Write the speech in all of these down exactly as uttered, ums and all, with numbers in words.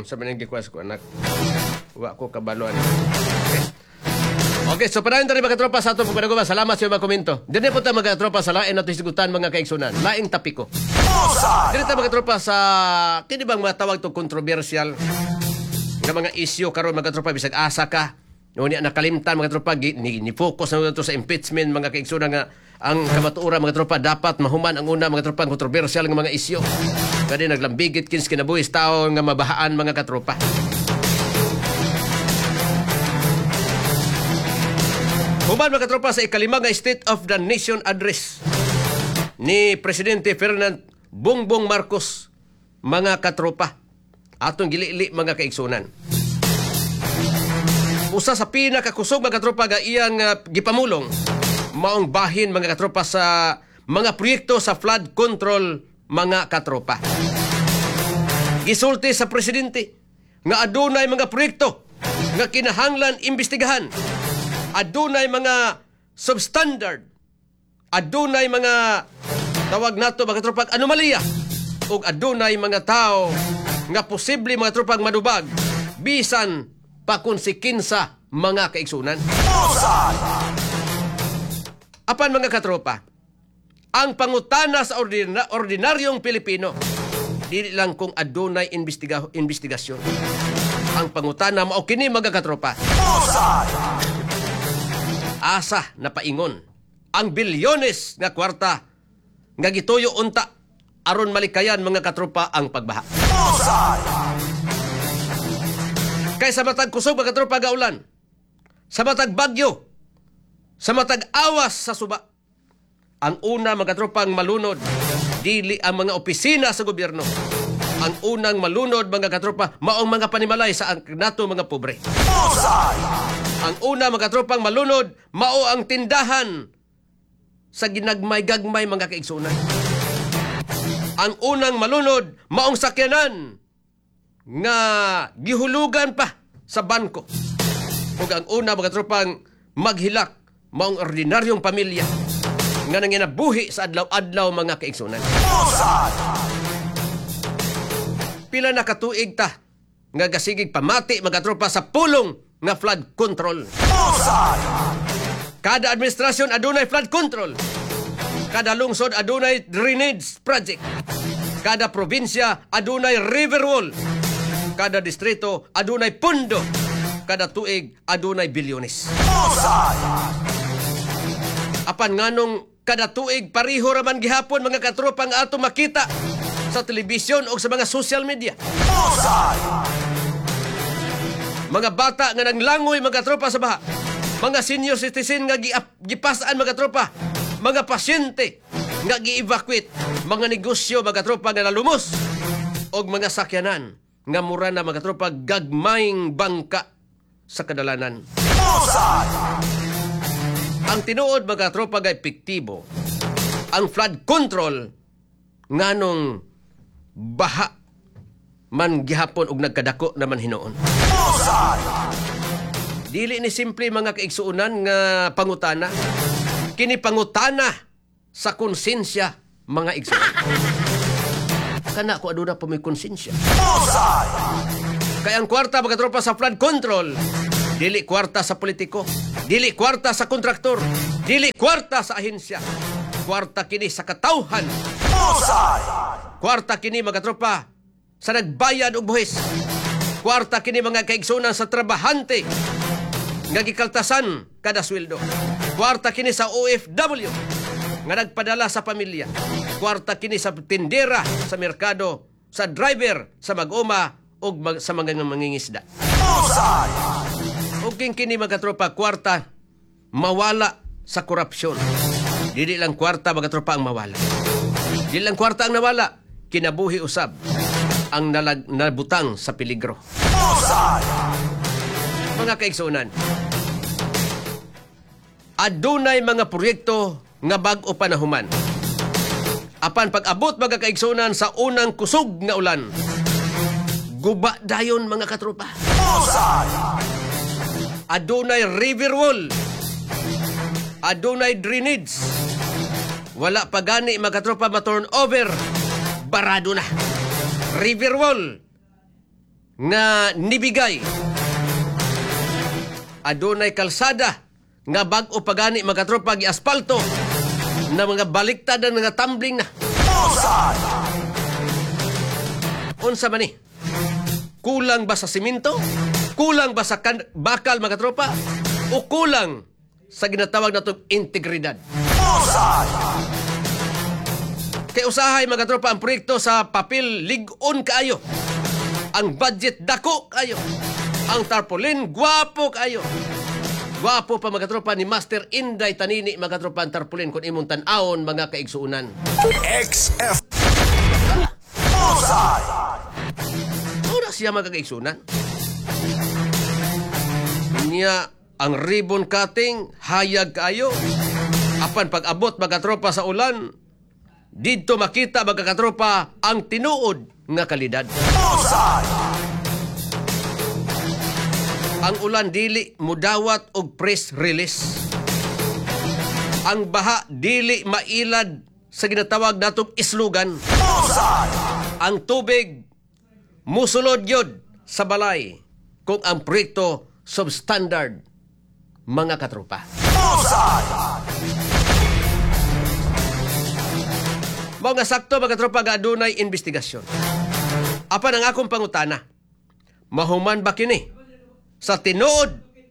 Hmm, sa manang gikwas ko anak. Wa ko kabaluan. Okay. Okay, so panayon tayo mga katropa sa atong pagpanaguba. Salamat sa mga komento. Dili po tayo mga katropa sa lain nato hisugutan mga kaigsunan. Laing tapiko. Dili tayo mga katropa sa kini bang matawag to controversial nga mga issue karon mga katropa bisag asa ka. Ngunit nakalimtan mga katropa ni, ni focus na to sa impeachment mga kaigsunan nga ang kamatuura mga tropa dapat mahuman ang una mga tropa controversial nga mga issue. Kadi naglambigit kins kinabuhis tao nga mabahaan mga katropa. Human mga katropa sa ikalima nga State of the Nation Address ni Presidente Ferdinand Bongbong Marcos mga katropa atong gilili mga kaigsunan. Usa sa pinakakusog mga katropa nga iyang uh, gipamulong maong bahin mga katropa sa mga proyekto sa flood control mga katropa. Gisulti sa Presidente nga adunay mga proyekto nga kinahanglan imbestigahan. Adunay mga substandard, adunay mga tawag nato mga tropag anomalya, ug adunay mga tao nga posible mga tropag madubag bisan pa konsekensa mga kaigsunan. Apan mga katropa, ang pangutana sa ordina- ordinaryong Pilipino dili lang kung adunay investiga- investigasyon. Ang pangutana mao kini mga katropa. Asa na paingon ang bilyones nga kwarta nga gituyo unta aron malikayan mga katropa ang pagbaha. Kay sa matag kusog mga katropa gaulan, sa matag bagyo, sa matag awas sa suba, ang una mga katropang malunod dili ang mga opisina sa gobyerno. Ang unang malunod mga katropa maong mga panimalay sa nato mga pobre. Ang una mga katropang malunod mao ang tindahan sa ginagmay-gagmay mga kaigsunan. Ang unang malunod maong sakyanan nga gihulugan pa sa banko. Ug ang una mga katropang maghilak maong ordinaryong pamilya nga nanginabuhi sa adlaw-adlaw mga kaigsunan. Pila na katuig ta nga gasigig pamati mga tropa sa pulong nga flood control. Kada administrasyon adunay flood control. Kada lungsod adunay drainage project. Kada probinsya adunay river wall. Kada distrito adunay pundo. Kada tuig adunay bilyones. Apan nganong kada tuig pariho raman gihapon mga katropa nga ato makita sa telebisyon o sa mga social media. Mga bata nga nanglangoy mga tropa sa baha. Mga senior citizen nga gipasaan mga tropa. Mga pasyente nga gi-evacuate. Mga negosyo mga tropa nga nalumos. O mga sakyanan nga mura na mga tropa gagmayng bangka sa kadalanan. Ang tinuod mga tropa nga epektibo ang flood control nganong baha man gihapon og nagkadako naman hinuon. Dili ni simple mga kaigsuunan nga pangutana. Kini pangutana sa konsensya mga igsuon. Kana ko aduna pa may konsensya. Kaya ang kwarta mga tropa sa flood control, dili kwarta sa politiko, dili kwarta sa kontraktor, dili kwarta sa ahensya. Kwarta kini sa katawhan. Kwarta kini mga tropa sa nagbayad og buhis. Kwarta kini mga kaigsunan sa trabahante nga gikaltasan kada sweldo. Kwarta kini sa O F W nga nagpadala sa pamilya. Kwarta kini sa tindera sa merkado, sa driver sa mag-uma ug mag, sa mga mangingisda. Ug kini mga tropa kwarta mawala sa korupsyon. Dili lang kwarta mga tropa ang mawala. Dili lang kwarta ang nawala, kinabuhi usab ang nalag, nabutang sa peligro. Mga kaigsunan, adunay mga proyekto nga bag-o panahuman. Apan pag-abot mga kaigsunan sa unang kusog nga ulan, guba dayon mga katropa. Adunay river wall, adunay drainage. Wala pa gani mga katropa ma-turn over, barado na. River wall nga nibigay. Adunay kalsada nga bag-o pagani mga katropa gi-asfalto na mga baliktad na nga tumbling na. Unsa man ni? Kulang ba sa simento? Kulang ba sa kan- bakal mga tropa? O kulang sa ginatawag na itong integridad? Kay usahay mga tropa ang proyekto sa papel lig-on kaayo. Ang budget dako kayo. Ang tarpaulin gwapo kayo. Gwapo pa mga tropa ni Master Inday Tanini mga tropa ang tarpaulin kung imong tan-awon mga kaigsuunan. X F Ora siya mga kaigsuunan. Niya ang ribbon cutting hayag kayo. Apan pag-abot mga tropa sa ulan, dito makita mga katropa ang tinuod nga kalidad. Ang ulan dili mudawat og press release. Ang baha dili mailad sa ginatawag natong islugan. Ang tubig musulod yod sa balay kung ang proyekto substandard mga katropa. Mga sakto mga tropa nga adunay investigasyon. Apan ang akong pangutana, mahuman ba kini sa tinuod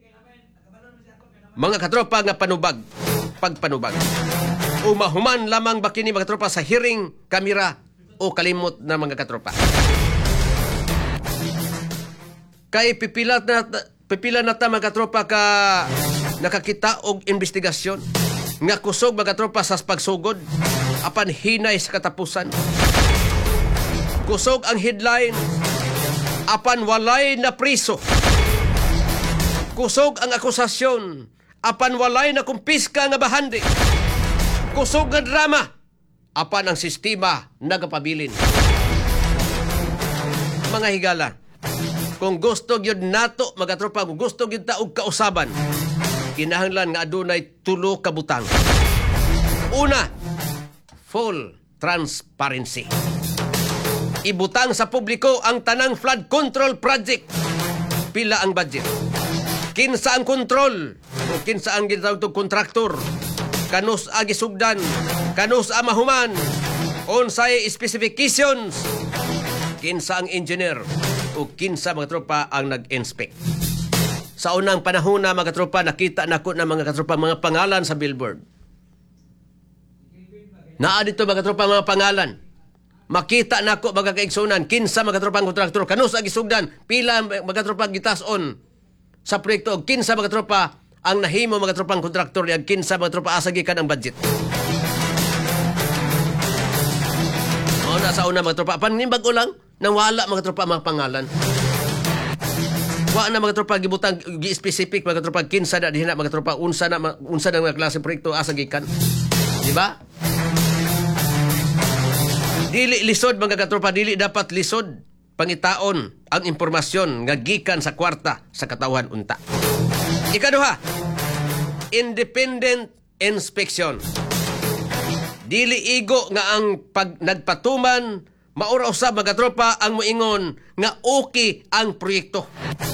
mga katropa nga panubag, pagpanubag? O mahuman lamang ba kini mga tropa sa hearing, kamera o kalimot na mga katropa? Kay pipila na pipila na ta mga katropa ka nakakita og investigasyon nga kusog mga tropa sa pagsugod apan hinay sa katapusan. Kusog ang headline apan walay na priso. Kusog ang akusasyon apan walay na kumpiska nga bahandi. Kusog nga drama apan ang sistema nagapabilin. Mga higala, kung gusto gyud nato mga tropa, kung gusto gyud ta og kausaban, kinahanglan nga adunay tulo ka butang. Una, full transparency. Ibutang sa publiko ang tanang flood control project. Pila ang budget? Kinsa ang kontrol? O kinsa ang ginatawag tong kontraktor? Kanus a gisugdan? Kanus a mahuman? Unsay specifications? Kinsa ang engineer? O kinsa mga tropa ang nag-inspect? Sa unang panahon na mga tropa, nakita nako na mga katropa mga pangalan sa billboard. Naa dito mga tropa mga pangalan. Makita nako mga kaigsunan kinsa mga tropa ang kontraktor, kanus ang gisugdan, pila mga tropa gitason sa proyekto, kinsa mga tropa ang nahimo mga tropa ang kontraktor, ag kinsa mga tropa asagikan ang budget. O na sa una mga tropa, panimbag ulang nang wala mga tropa mga pangalan. Wa na mga tropa gibutang gi-specific mga tropa kinsa na dihina mga tropa unsa na unsa na mga klase proyekto asagikan. Di ba? Dili lisod mga katropa, dili dapat lisod pangitaon ang impormasyon nga gikan sa kwarta sa katawhan unta. Ikaduha, independent inspection. Dili igo nga ang pag nagpatuman maura usab mga tropa ang moingon nga okay ang proyekto.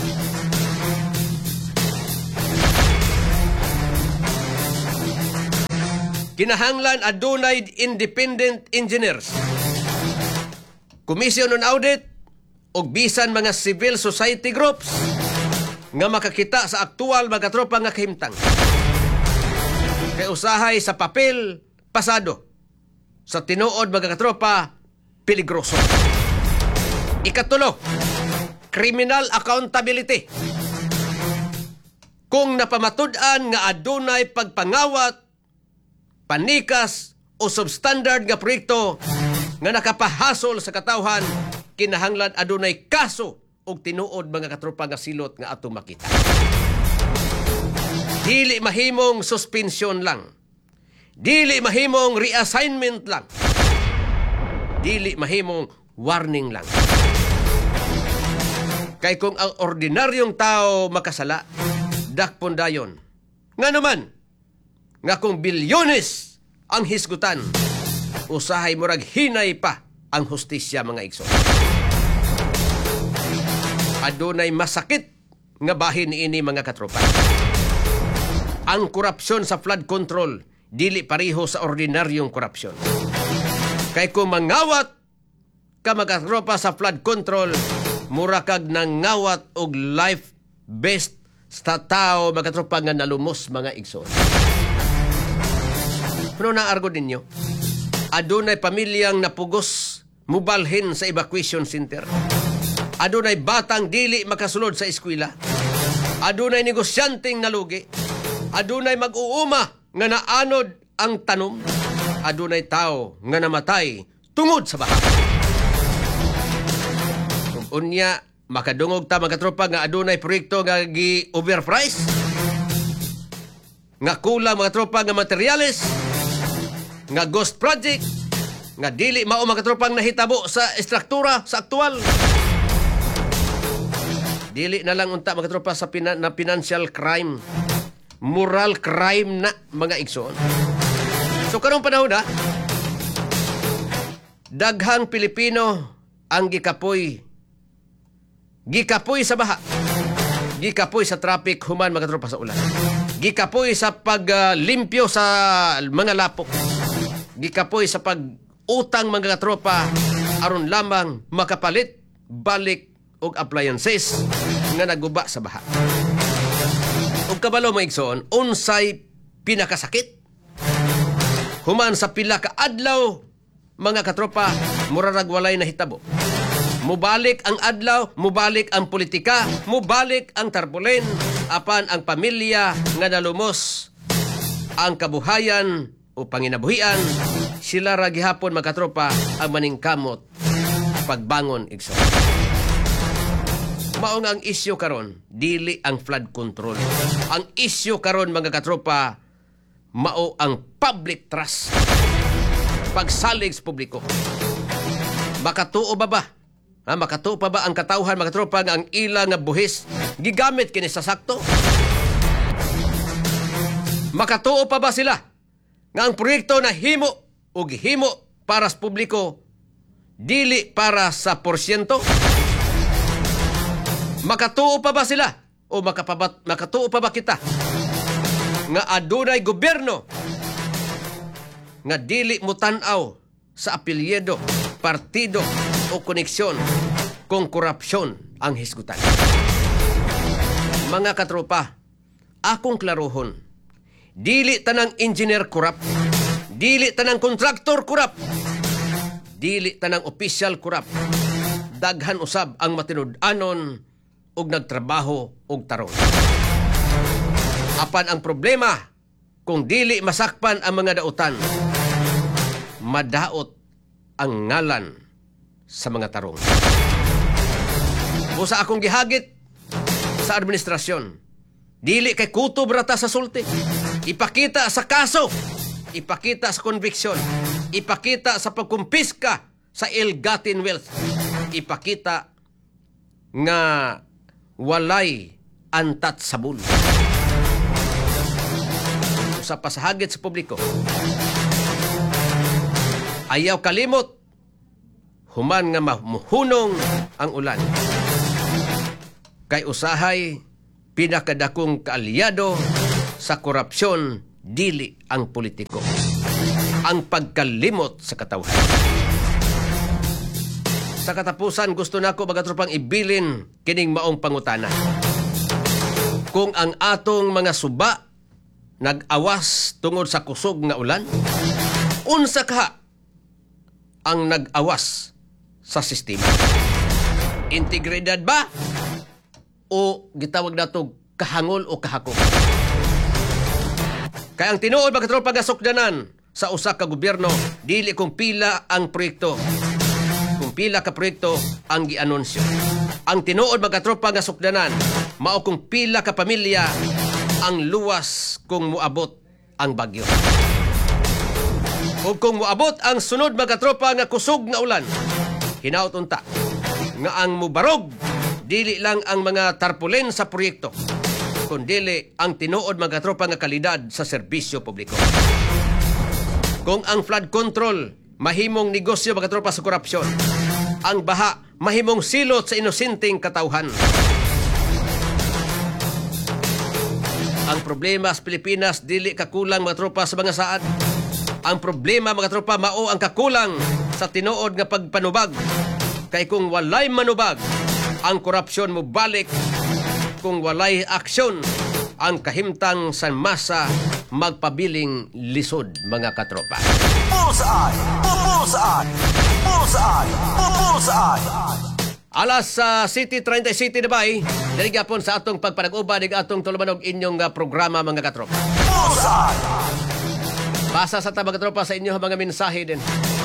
Kinahanglan adunay independent engineers, commission on audit ug bisan mga civil society groups nga makakita sa aktual mga tropa nga kahimtang. Kay usahay sa papel pasado, sa tinuod mga katropa peligroso. Ikatulo, criminal accountability. Kung napamatud-an nga adunay pagpangawat, panikas o substandard nga proyekto nga nakapahasol sa katawhan, kinahanglan adunay kaso og tinuod mga katropa nga silot nga ato makita. Dili mahimong suspension lang. Dili mahimong reassignment lang. Dili mahimong warning lang. Kay kung ang ordinaryong tao makasala, dakpon dayon. Nga naman, nga kung bilyones ang hisgutan, usahay murag hinay pa ang hustisya mga igsoon. adunay masakit nga bahin ini mga katropa. Ang korupsyon sa flood control dili pareho sa ordinaryong korupsyon. Kay kung mangawat ka mga katropa sa flood control, mura kag nangawat og life-based sa tao mga katropa nga nalumos mga igsoon. Pero naargo ninyo, adunay pamilyang napugos mubalhin sa evacuation center. Adunay batang dili makasulod sa eskwela. Adunay negosyanteng nalugi. Adunay mag-uuma nga naanod ang tanom. Adunay tao nga namatay tungod sa baha. Kung unya, makadungog ta mga tropa nga adunay proyekto nga gi-overprice. Nga kulang mga tropa nga materyales. Nga ghost project. Nga dili mao mga tropang nahitabo sa estruktura sa aktual. Dili na lang unta mga tropa sa pina, na financial crime. Moral crime na mga igsoon. So karong panahon na, daghang Pilipino ang gikapoy. Gikapoy sa baha. Gikapoy sa traffic human mga tropa sa ulan. Gikapoy sa paglimpyo uh, sa mga lapok. Gikapoy sa pag-utang mga tropa aron lamang makapalit balik og appliances nga naguba sa baha. Ug kabalo mga igsoon, unsay pinakasakit? Human sa pila ka adlaw mga katropa, murarag walay nahitabo. Mubalik ang adlaw, mubalik ang politika, mubalik ang tarbulen, apan ang pamilya nga nalumos ang kabuhayan o panginabuhian, sila ra gihapon mga katropa ang maningkamot pagbangon igsoon. Mao nga ang isyu karon, dili ang flood control. Ang isyu karon mga katropa, mao ang public trust. Pagsalig sa publiko. Makatuo ba ba? Ha, makatuo pa ba ang katawhan mga katropa nga ang ila nga buhis gigamit kini sa sakto? Makatuo pa ba sila nga ang proyekto na himo o gihimo para sa publiko dili para sa porsyento? Makatuo pa ba sila? O makapabat, makatuo pa ba kita? Nga adunay gobyerno nga dili mo tan-aw sa apelyido, partido o koneksyon kung korupsyon ang hisgutan. Mga katropa, akong klarohon, dili tanang engineer korap, dili tanang kontraktor korap, dili tanang opisyal korap. Daghan usab ang matinud-anon og nagtrabaho og tarong. Apan ang problema, kung dili masakpan ang mga dautan, madaot ang ngalan sa mga tarong. Busa akong gihagit sa administrasyon, dili kay kutob rata sa sulti. Ipakita sa kaso, ipakita sa conviction, ipakita sa pagkumpiska sa ill-gotten wealth, ipakita nga walay antat sabul. Sa pasahagit sa publiko, ayaw kalimot, human nga mamuhunong ang ulan. Kay usahay, pinakadakong kaalyado sa korupsyon, dili ang politiko. Ang pagkalimot sa katawhan. Sa katapusan, gusto nako mga tropang ibilin kining maong pangutana. Kung ang atong mga suba nag-awas tungod sa kusog nga ulan, unsa ka ang nag-awas sa sistema? Integridad ba? O gitawag nato kahangol o kahakot? Kaya ang tinuod mga tropa nga sukdanan sa usa ka gobyerno, dili kung pila ang proyekto, kung pila ka proyekto ang gianunsyo. Ang tinuod mga tropa nga sukdanan, mao kung pila ka pamilya ang luwas kung muabot ang bagyo. O kung muabot ang sunod mga tropa nga kusog nga ulan, hinaut unta nga ang mubarog dili lang ang mga tarpulen sa proyekto, kundili ang tinuod mga tropa nga kalidad sa serbisyo publiko. Kung ang flood control mahimong negosyo mga tropa sa korupsyon, ang baha mahimong silot sa inosenteng katawhan. Ang problema sa Pilipinas dili kakulang mga tropa sa mga saad. Ang problema mga tropa mao ang kakulang sa tinuod nga pagpanubag. Kay kung walay manubag, ang korupsyon mo balik. Kung walay aksyon, ang kahimtang sa masa magpabiling lisod mga katropa. Bullseye! Bullseye! Bullseye! Bullseye! Alas sa uh, City thirty City na bay, dirigapon sa atong pagpanag-uban ig atong tulumanog inyong uh, programa mga katropa. Bullseye! Basa sa tabang katropa sa inyong mga mensahe din.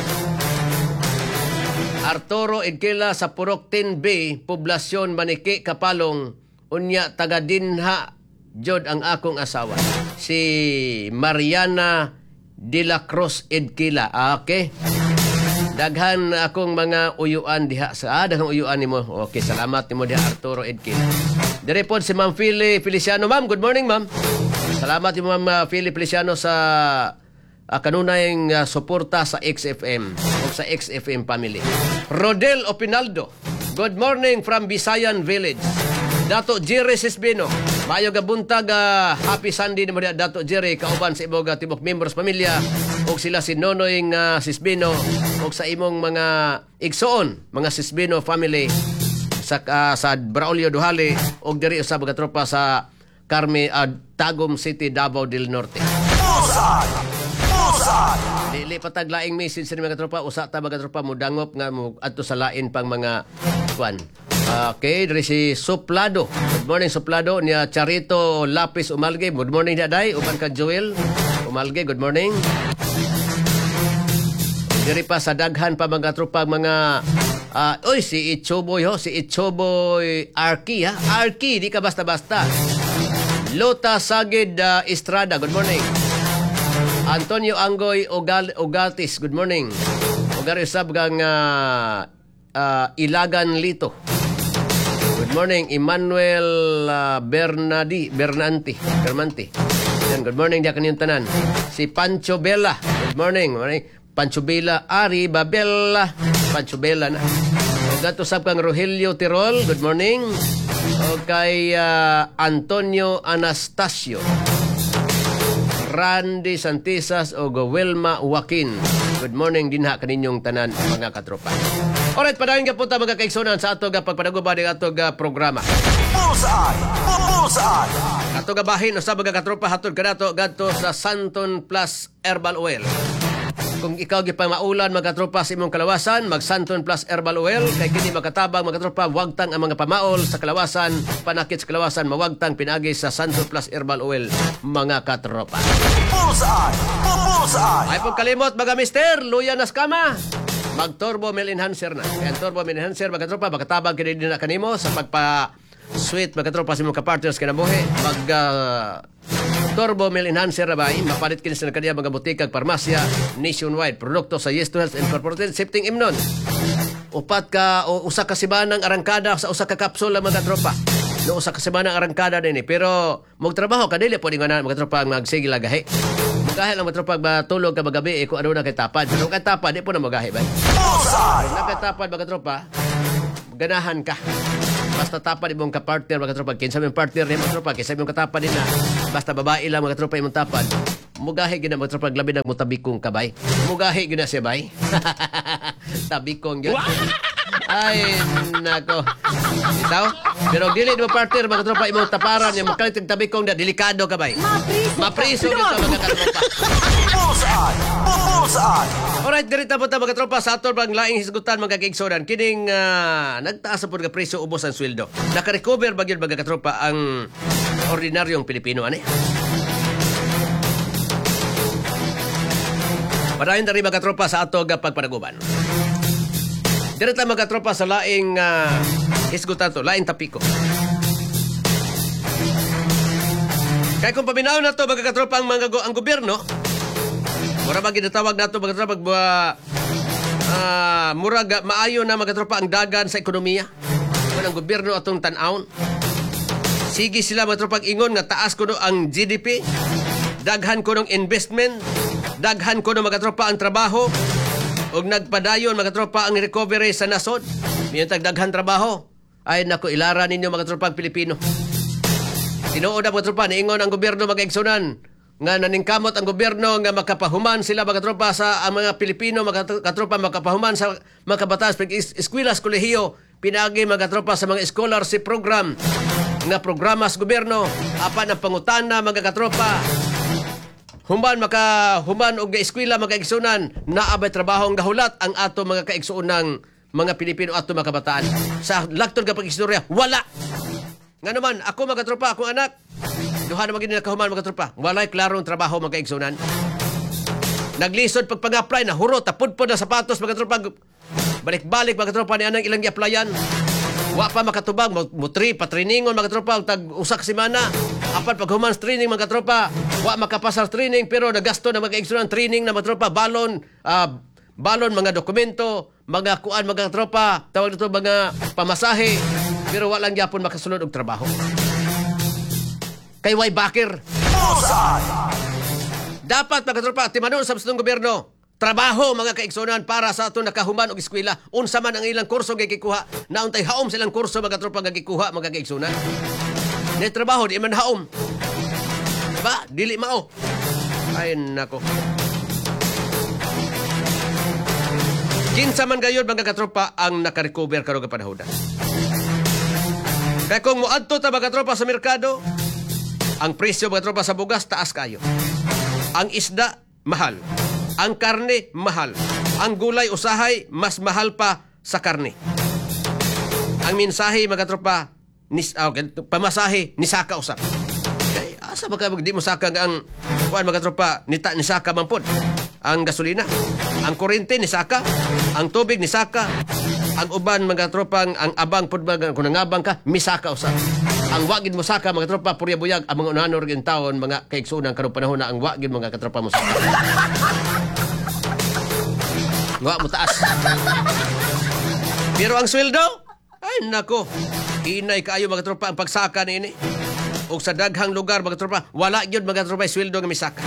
Arturo Edkila sa Purok ten B, Poblasyon Maniki, Kapalong, unya taga dinha jod ang akong asawa. Si Mariana de la Cruz Edkila. Ah, okay. Daghan akong mga uyuan diha sa ah, daghang uyuan nimo. Okay, salamat nimo diha Arturo Edkila. Dire pod si Ma'am Philly Feliciano. Ma'am, good morning, ma'am. Salamat ni Ma'am uh, Philly Feliciano sa uh, kanunayang uh, suporta sa X F M o sa X F M family. Rodel Opinaldo. Good morning from Visayan Village. Dato Jerry Sisbino. Mayo gabuntag uh, happy Sunday ni Maria Dato Jerry kauban sa imong tibok members pamilya ug sila si Nonoy uh, Sisbino ug sa imong mga igsoon mga Sisbino family sa uh, sa Braulio Duhali ug diri sa mga tropa sa Carme uh, Tagum City, Davao del Norte. Bullseye! Bullseye! Dili patag laing message sa mga tropa usa ta mga tropa mo dangop nga mo adto sa lain pang mga kwan. Okay, diri si Suplado. Good morning Suplado niya Charito Lapis Umalge. Good morning daday uban ka Joel Umalge. Good morning. Diri pa sa daghan pa mga tropa mga uh, oy si Ichoboy ho, si Ichoboy Arki ha. Arki di ka basta-basta. Lota Sagid uh, Estrada. Good morning. Antonio Angoy Ogal Ogaltis. Good morning. Ugari sab gang uh, uh, Ilagan Lito. Good morning, Emmanuel uh, Bernadi, Bernanti, Bermanti. Yan, good morning dia kaniyong tanan. Si Pancho Bella. Good morning. Morning. Pancho Bella, Ari Babella. Pancho Bella na. O gato sab kang Rogelio Tirol. Good morning. O kay uh, Antonio Anastasio. Randy Santisas o Wilma Joaquin. Good morning din ha kaninyong tanan mga katropa. Alright, padayon ka punta mga kaigsunan sa ato ga pagpanaguba ng ato ga programa. Bullseye! Bullseye! Ato ga bahin sa mga katropa hatod kanato gadto sa Santon Plus Herbal Oil. Kung ikaw gipamaulan mga katropa sa imong kalawasan, mag Santon Plus Herbal Oil kay kini makatabang mga katropa wagtang ang mga pamaol sa kalawasan, panakit sa kalawasan mawagtang pinagi sa Santon Plus Herbal Oil mga katropa. Bullseye! Bullseye! Ay pong kalimot mga mister, luya nas kama. Mag Turbo Meal Enhancer na. Kaya Turbo Meal Enhancer mga katropa makatabang kini din na kanimo sa pagpa sweet mga katropa sa imong ka-partners kinabuhi. Mag uh, Turbo Meal Enhancer na ba? Mapalit kini sa kaniya mga butikag parmasya nationwide. Produkto sa Yes to Health Incorporated. Sifting Imnon. Upat ka o usa ka sibanang arangkada sa usa ka kapsula mga tropa. No usa ka sibanang arangkada din eh. Pero magtrabaho ka dili pwede nga na mga tropa magsigil lagahi. Magahi lang mga tropa matulog ka magabi eh, kung ano na kay tapad. Pero kay tapad di po na magahi ba? Bullseye! Na kay tapad mga tropa ganahan ka. Basta tapad imong ka-partner mga tropa. Kinsa imong partner ni mga tropa, kinsa imong katapad din na. Basta babae lang mga tropa imong tapad. Mugahi gina mga tropa labi nang mutabikong kabay. Mugahi gina siya bay. Tabikong gyud. Ay nako. Itaw. Pero dili mo partner mga tropa imong taparan yung makalit ng tabikong na delikado kabay. Mapriso gyud ka mga tropa. Bullseye! Bullseye! Alright, dirita po ta mga tropa sa ator bang laing hisgutan mga kaigsonan. Kining uh, nagtaas po nga presyo ubos ang sweldo. Naka-recover ba gyud mga katropa ang ordinaryong Pilipino ani? Padayon na rin mga tropa sa ato nga pagpanaguban. Dirita mga tropa sa laing uh, hisgutan to, laing tapiko. Kaya kung paminaw na to mga katropa ang mga go- ang gobyerno, mura ba ginatawag na to mga tropa pag uh, mura ga, maayo na mga tropa ang dagan sa ekonomiya. Kung ang gobyerno atong tan-aon. Sige sila mga tropa ingon nga taas ko no ang G D P, daghan ko ng investment, daghan ko ng mga tropa ang trabaho, og nagpadayon mga tropa ang recovery sa nasod. Miyon tag daghan trabaho. Ay nako ilaran ninyo mga tropa ang Pilipino. Tinuod ang mga tropa niingon ang gobyerno mag-igsunan nga naningkamot ang gobyerno nga makapahuman sila mga tropa sa ang mga Pilipino mga katropa makapahuman sa mga kabatas pag eskwela's kolehiyo pinagi mga tropa sa mga scholarship program nga programa sa gobyerno apan ang pangutana mga katropa human maka human og eskwela makaigsunan naabay trabaho ang gahulat ang ato mga kaigsuonang mga Pilipino ato mga kabataan sa laktod nga pag-istorya wala nga naman ako mga tropa akong anak duha na maging nakahuman mga tropa walay klarong trabaho mga kaigsunan naglisod pag pag-apply na hurot tapudpod na sapatos mga tropa balik-balik mga tropa ni anang ilang i-applyan wa pa makatubag mo tri patriningon mga tropa tag usa ka semana apan pag human training mga tropa wa makapasar training pero nagasto na mga kaigsunan training na mga tropa balon uh, balon mga dokumento mga kuan mga tropa tawag dito mga pamasahe pero wa lang gyapon makasulod og trabaho kay way bakir Bullseye! dapat mga tropa timanon sa bestong gobyerno trabaho mga kaigsunan para sa ato nakahuman og eskwela unsa man ang ilang kurso gikuha nauntay haom silang kurso mga tropa gikuha mga kaigsunan ni trabaho di man haom ba dili mao ay nako kinsa man gayud mga katropa ang naka-recover karong panahon kay kung moadto ta mga tropa sa merkado ang presyo mga tropa sa bugas taas kayo ang isda mahal ang karne mahal ang gulay usahay mas mahal pa sa karne ang mensahe mga tropa nis uh, pamasahe ni saka usap kay asa ba ka di mo saka ang kuan mga tropa nita ni saka man pod ang gasolina ang kuryente ni saka ang tubig ni saka ang uban mga tropa ang abang pod kung nangabang ka misaka usap ang wagid mo saka mga tropa purya buyag ang mga unanor gin taon mga kaigsunan karong panahon na ang wagid mga katropa mo saka wa mo taas pero ang sweldo ay nako inay kaayo mga tropa ang pagsaka ni ini og sa daghang lugar mga tropa wala gyud mga tropa sweldo nga misaka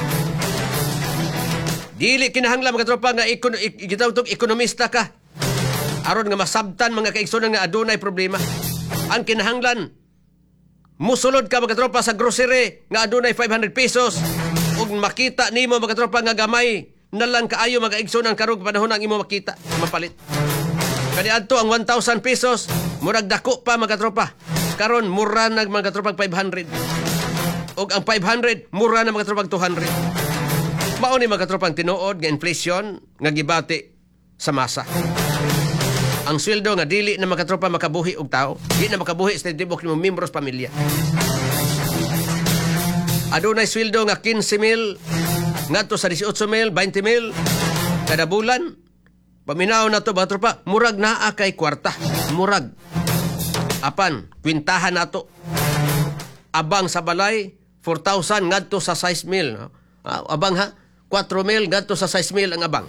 dili kinahanglan mga tropa nga ikon gitawag ekonomista ka aron nga masabtan mga kaigsunan nga adunay problema ang kinahanglan musulod ka mga tropa sa grocery nga adunay five hundred pesos ug makita nimo mga tropa nga gamay na lang kaayo mga kaigsunan karong panahon ang imo makita mapalit kani adto ang one thousand pesos murag dako pa mga tropa karon mura nag mga tropa five hundred ug ang five hundred mura na mga tropa two hundred mao ni mga tropa tinuod nga inflation nga gibati sa masa ang sweldo nga dili na mga tropa makabuhi og tao di na makabuhi sa tibok ni membros pamilya adunay sweldo nga fifteen mil ngadto sa eighteen mil twenty mil kada bulan paminaw na to mga tropa murag naa kay kwarta murag apan kwintahan nato abang sa balay four thousand ngadto sa six mil no? abang ha four mil ngadto sa six mil ang abang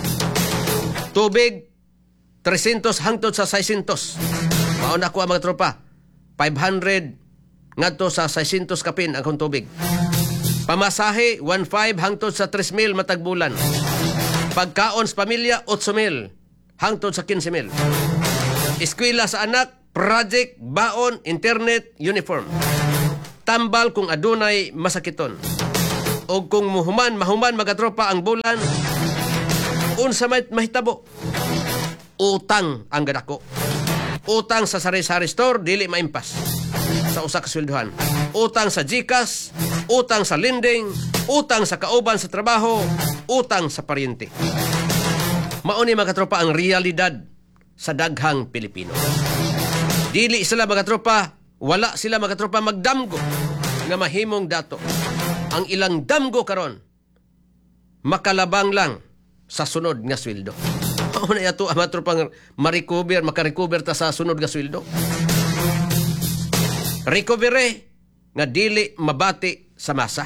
tubig three hundred hangtod sa six hundred mao na ko ang mga tropa five hundred ngadto sa six hundred kapin ang tubig pamasahe one five hangtod sa three mil matag bulan pagkaon sa pamilya eight mil hangtod sa fifteen mil eskwela sa anak project baon internet uniform tambal kung adunay masakiton o kung muhuman mahuman mga tropa ang bulan unsa may mahitabo utang ang gadako utang sa sari-sari store dili maimpas sa usa ka sweldohan utang sa GCash utang sa lending utang sa kauban sa trabaho utang sa paryente mao ni mga tropa ang realidad sa daghang Pilipino dili sila mga tropa wala sila mga tropa magdamgo nga mahimong dato ang ilang damgo karon makalabang lang sa sunod nga sweldo mao na yato ang mga tropa ma-recover maka-recover ta sa sunod nga sweldo recovery nga dili mabati sa masa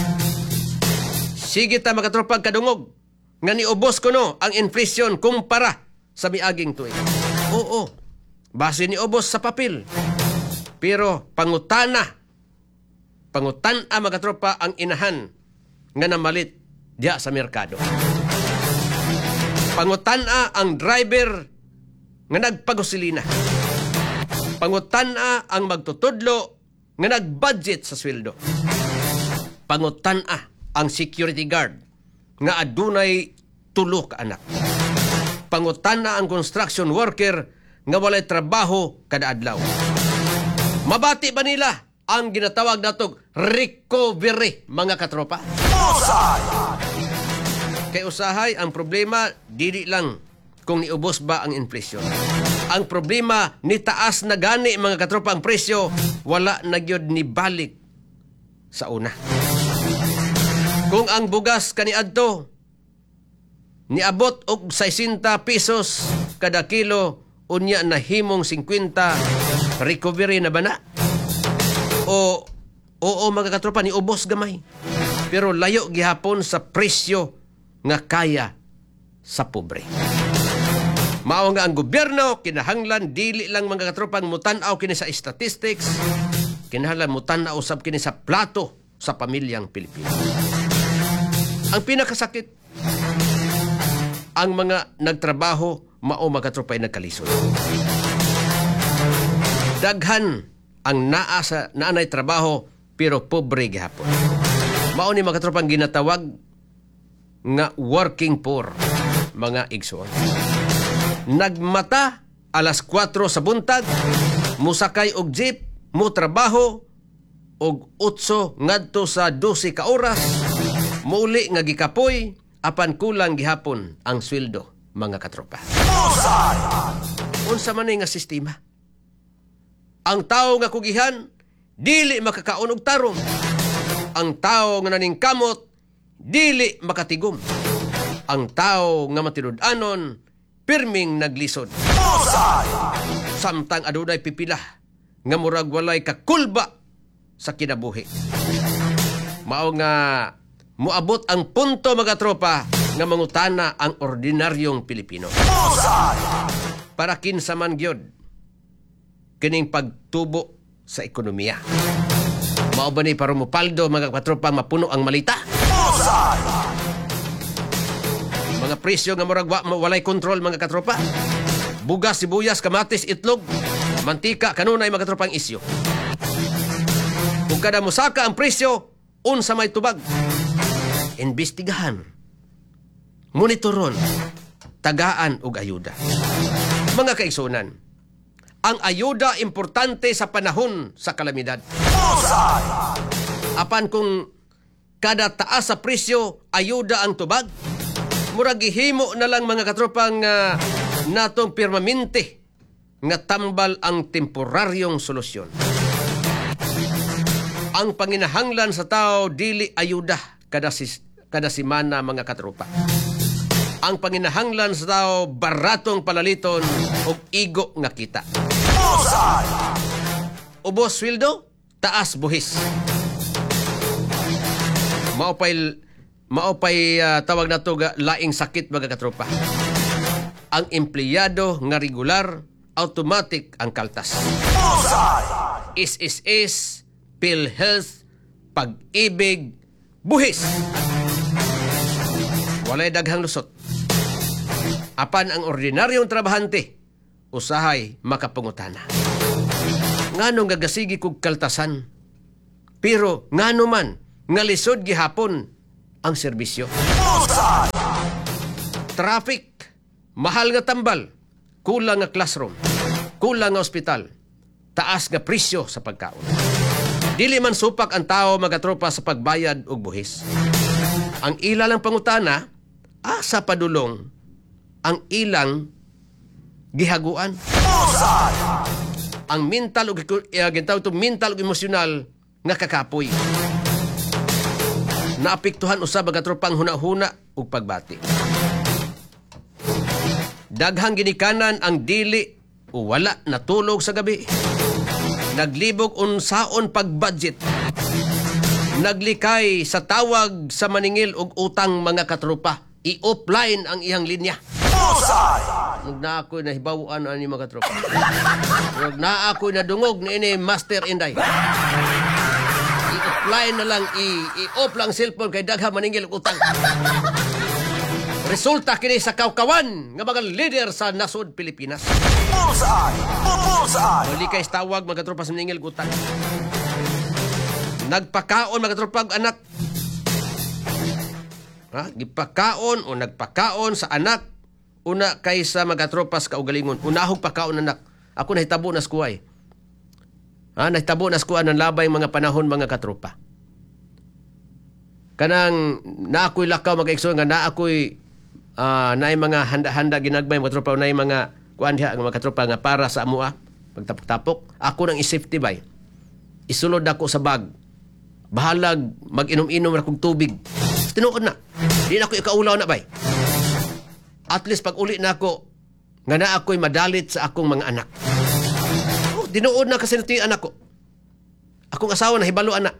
sige ta mga tropa kadungog nga niubos ko no ang inflation kumpara sa miaging tuig oo base niubos sa papel pero pangutana pangutan-a mga tropa ang inahan nga namalit diya sa merkado Pangutana ang driver nga nagpagosilina. Pangutana ang magtutudlo nga nagbudget sa sweldo. Pangutana ang security guard nga adunay tulo ka anak. Pangutana ang construction worker nga walay trabaho kada adlaw. Mabati ba nila ang ginatawag natong recovery, mga katropa? Bullseye! Kay usahay, ang problema, dili lang kung niubos ba ang inflasyon. Ang problema, ni taas na gani, mga katropa, ang presyo, wala na gyud ni balik sa una. Kung ang bugas kaniadto, niabot og sixty pesos kada kilo, unya na himong fifty, recovery na ba na? O, oo mga katropa, ni ubos gamay. Pero layo gihapon sa presyo nga kaya sa pobre. Mao nga ang gobyerno, kinahanglan, dili lang mga katropang mutanaw kini sa statistics, kinahanglan mutanaw usab kini sa plato sa pamilyang Pilipino. Ang pinakasakit, ang mga nagtrabaho, mao mga katropay nagkalisod. Daghan ang naa sa naanay trabaho pero pobre gihapon. Mao ni mga katropang ginatawag nga working poor, mga igsoon. Nagmata alas kwatro sa buntag, musakay og jeep, mo trabaho og otso ngadto sa dose ka oras, muli nga gikapoy apan kulang gihapon ang sweldo, mga katropa. Unsa man ni nga sistema? Ang tao nga kugihan, dili makakaon og tarong. Ang tao nga naningkamot, dili makatigom. Ang tao nga matinud-anon, pirming naglisod. Samtang adunay pipila, nga murag walay kakulba sa kinabuhi. Mao nga muabot ang punto, mga tropa, nga mangutana ang ordinaryong Pilipino. Para kinsa man gyud kining pagtubo sa ekonomiya. Mao ba ni para mupaldo, mga katropa, mapuno ang malita? Mga presyo nga murag wa, walay kontrol, mga katropa. Bugas, sibuyas, kamatis, itlog, mantika, kanunay, mga katropang isyo. Kung kada musaka ang presyo, unsa may tubag, imbestigahan, monitoron, tagaan og ayuda. Mga kaigsunan, ang ayuda importante sa panahon sa kalamidad. Apan kung kada taas sa presyo, ayuda ang tubag, murag gihimo na lang, mga katropang uh, natong permanente nga tambal ang temporaryong solusyon. Ang panginahanglan sa tao dili ayuda kada sis, kada simana, mga katropa. Ang panginahanglan sa tao baratong palaliton o igo nga kita. Ubos sweldo, taas buhis. Maupay maupay uh, tawag na to ga, laing sakit, mga katropa. Ang empleyado nga regular, automatic ang kaltas. S S S, PhilHealth, Pag-ibig, buhis. Walay daghang lusot. Apan ang ordinaryong trabahante, usahay makapungutana. Ngano nga gasigi kog kaltasan, pero ngano man nga lisod gihapon ang serbisyo. Traffic, mahal nga tambal, kulang nga classroom, kulang nga ospital, taas nga presyo sa pagkaon. Dili man supak ang tao, mga tropa, sa pagbayad og buhis. Ang ilang pangutana, asa padulong ang ilang gihaguan. Ang mental ug uh, gintawag to mental ug emosyonal nga kakapoy. Naapektuhan usab, mga tropang hunahuna ug pagbati. Daghang ginikanan ang dili o wala natulog sa gabi. Naglibog unsaon pagbudget. Naglikay sa tawag sa maningil og utang, mga katropa. I-offline ang iyang linya. Huwag na ako'y nahibawaan ani, mga katropa. Huwag na ako'y nadungog ni ini Master Inday. I-offline na lang, i- i-off lang cellphone kay dagha maningil og utang. Resulta kini sa kaukawan nga mga leader sa nasod Pilipinas. Bullseye! Bullseye! Wali kay tawag mga tropa sa maningil gutan. Nagpakaon mga tropa og anak. Ha? Gipakaon o nagpakaon sa anak una kaysa mga tropas kaugalingon. Unahog pakaon anak. Ako nahitabo na skuway. Ha? Nahitabo na skuway ng labay mga panahon mga katropa. Kanang na ako'y lakaw mag-ekso nga na ako'y uh, naay mga handa-handa ginagbay mga tropa, naay mga kuan diha nga mga tropa nga para sa amua pagtapok-tapok. Ako nang i-safety bay. Isulod ako sa bag. Bahalag mag-inom-inom ra kog tubig. Tinuod na. Di na ako ikaulaw na bay. At least pag uli na ako nga na ako'y madalit sa akong mga anak. Oh, dinuod na kasi natin anak ko. Akong asawa na hibalo anak.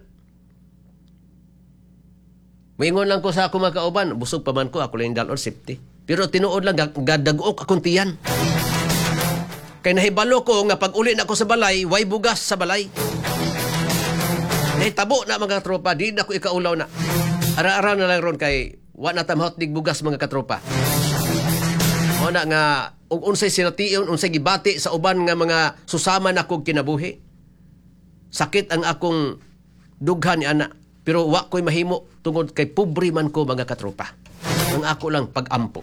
Maingon lang ko sa akong mga kauban, busog pa man ko, ako lang dalon safety. Pero tinuod lang, gadagok akong tiyan. Kaya nahibalo ko nga pag uli na ako sa balay, way bugas sa balay. Nahitabo na mga tropa, di na ko ikaulaw na. Ara-ara na lang ron kay wa na tamhot dig bugas mga katropa. O na nga, ug unsay sination, unsay gibati sa uban nga mga susama na kog kinabuhi. Sakit ang akong dughan ni ana. Pero wa ko'y mahimo tungod kay pobre man ko mga katropa. Ang ako lang pag-ampo.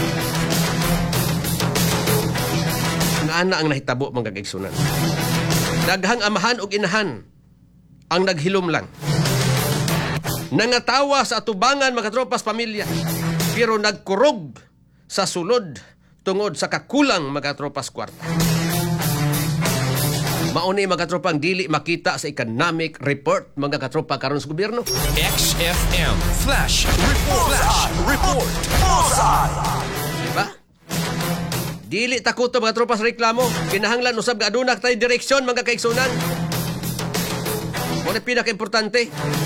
Ang ana ang nahitabo mga kaigsunan. Daghang amahan o inahan ang naghilom lang. Nangatawa sa atubangan mga tropas pamilya. Pero nagkurog sa sulod tungod sa kakulang mga tropas kwarta. Mauni mga katropang dili makita sa economic report mga katropa karon sa gobyerno. X F M Flash Report. Flash Report. Bullseye! Diba? Dili takuto mga tropa sa reklamo. Kinahanglan usab ga aduna tay direksyon mga kaigsunan. Mo na pinaka-importante.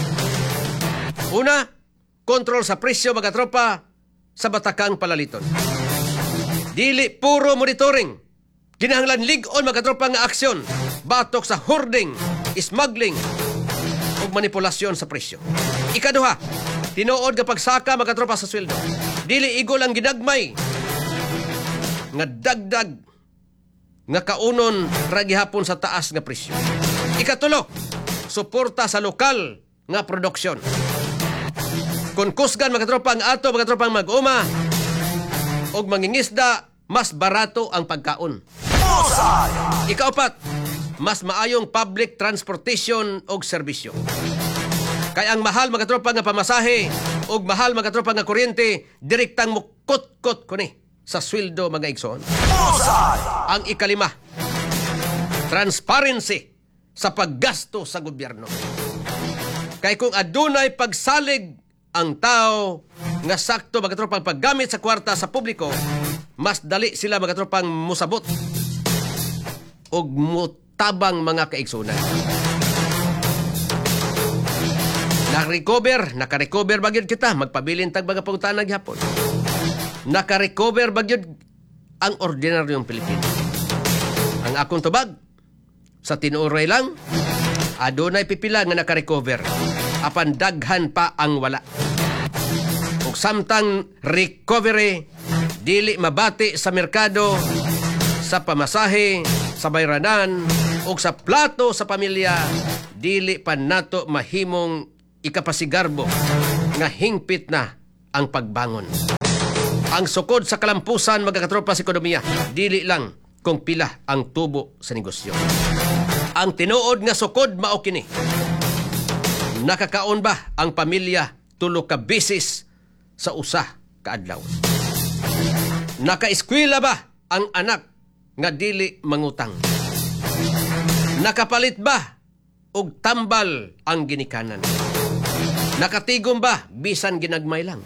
Una, kontrol sa presyo mga tropa sa batakang palaliton. Dili puro monitoring. Kinahanglan lig-on mga tropa nga aksyon batok sa hoarding, smuggling ug manipulasyon sa presyo. Ikaduha, tinuod nga pagsaka mga tropa sa sweldo. Dili igol ang ginagmay nga dagdag nga kaunon ra gihapon sa taas nga presyo. Ikatulo, suporta sa lokal nga produksyon. Kung kusgan mga tropa ang ato mga tropang mag-uma og mangingisda, mas barato ang pagkaon. Bullseye! Ikaapat, mas maayong public transportation og serbisyo. Kaya ang mahal mga tropa nga pamasahe og mahal mga tropa nga kuryente, direktang mukot-kot ko ni sa sweldo mga igsoon. Bullseye! Ang ikalima, transparency sa paggasto sa gobyerno. Kay kung adunay pagsalig ang tao nga sakto mga tropang paggamit sa kwarta sa publiko, mas dali sila mga tropang musabot og mutabang mga kaigsunan. Na-recover, naka-recover bagyod kita, magpabilin tag mga pangutanan gyapon. Naka-recover bagyod ang ordinaryong Pilipino. Ang akong tubag, sa tinuoray lang, adunay pipila nga naka-recover. Apan daghan pa ang wala. Ug samtang recovery, dili mabati sa merkado, sa pamasahe, sa bayranan, o sa plato sa pamilya, dili pa nato mahimong ikapasigarbo nga hingpit na ang pagbangon. Ang sukod sa kalampusan mga katropa sa ekonomiya, dili lang kung pila ang tubo sa negosyo. Ang tinuod nga sukod mao kini. Nakakaon ba ang pamilya tulo ka bisis sa usa ka adlaw? Nakaeskwela ba ang anak nga dili mangutang? Nakapalit ba og tambal ang ginikanan? Nakatigom ba bisan ginagmay lang?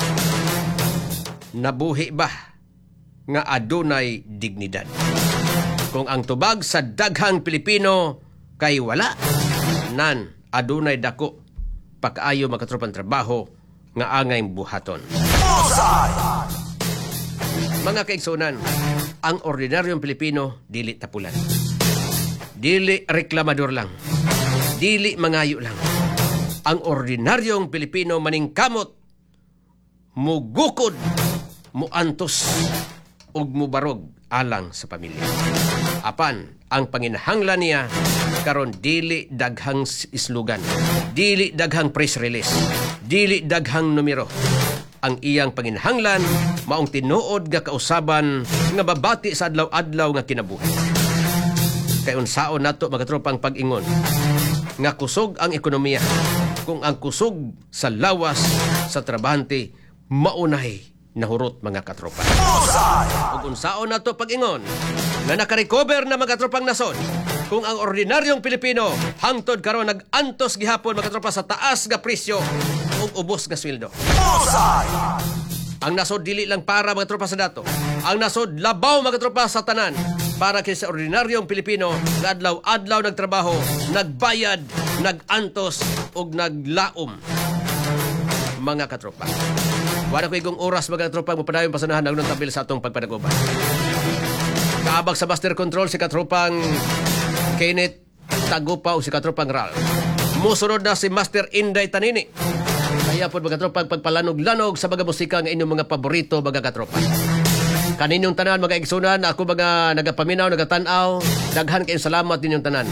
Nabuhi ba nga adunay dignidad? Kung ang tubag sa daghang Pilipino kay wala, nan adunay dako pakaayo makatropang trabaho nga angay buhaton. Bullseye! Mga kaigsunan, ang ordinaryong Pilipino dili tapulan. Dili reklamador lang. Dili mangayo lang. Ang ordinaryong Pilipino maningkamot, mugukod muantos ug mubarog alang sa pamilya. Apan ang panginahanglan niya karon dili daghang islugan, dili daghang press release, dili daghang numero. Ang iyang panginahanglan maong tinuod nga kausaban nga babati sa adlaw-adlaw nga kinabuhi. Kay unsaon nato mga tropang pag-ingon nga kusog ang ekonomiya kung ang kusog sa lawas sa trabahante maunay nahurot mga katropa. Ug unsaon nato pag-ingon nga nakarecover na mga tropang nason kung ang ordinaryong Pilipino hangtod karon nag-antos gihapon mga tropa sa taas nga presyo ug ubos nga sweldo. Ang nasod dili lang para mga tropa sa dato. Ang nasod labaw mga tropa sa tanan para kay sa ordinaryong Pilipino nga adlaw-adlaw nagtrabaho, nagbayad, nagantos ug naglaom. Mga katropa. Wala ko igong oras mga katropa mapadayon pasanahan ang tabil sa atong pagpadaguban. Kaabag sa master control si katropang Kenneth Tagupa o si katropang Ral. Musunod na si Master Inday Tanini. Kaya po mga katropa pagpalanog-lanog sa mga musika ng inyong mga paborito mga katropa. Kaninyong tanan mga igsunan, ako mga nagapaminaw, nagatanaw, daghan kayong salamat ninyong tanan.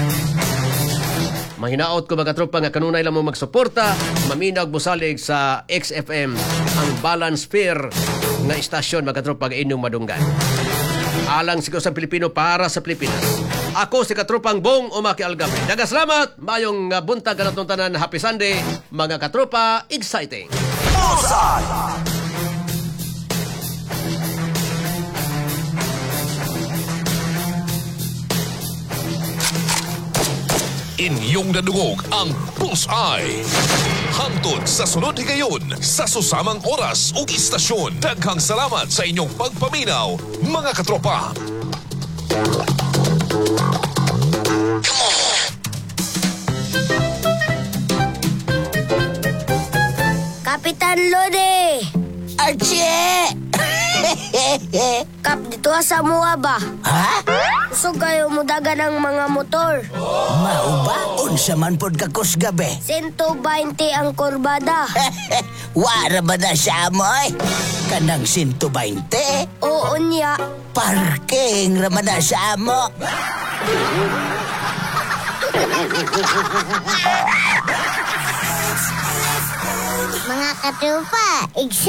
Mahinaot ko mga katropa nga kanunay lang mo magsuporta, maminaw busalig sa X F M, ang balance fair nga istasyon mga katropa nga inyong madunggan. Alang sigaw sa Pilipino para sa Pilipinas. Ako si katropang Bong Umaki Algabe. Daga salamat, mayong uh, buntag kanatong tanan. Happy Sunday, mga katropa, exciting. Inyong nadungog ang Bullseye. Hangtod sa sunod higayon sa susamang oras ug istasyon. Daghang salamat sa inyong pagpaminaw, mga katropa. Kapitan Lodi! Archie! Kap, dito sa mua ba? Ha? Usog kayo mudagan ng mga motor. Mao ba? Unsa man pod ka kusgabe? one twenty ang kurbada. Wara ba na siya moy? Kanang one twenty? Oo niya. Parking raman na siya mo. Mga katupa,